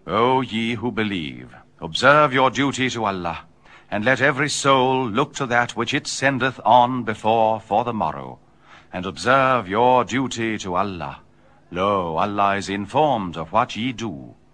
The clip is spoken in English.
O ye who believe, observe your duty to Allah, and let every soul look to that which it sendeth on before for the morrow, and observe your duty to Allah. Lo, Allah is informed of what ye do.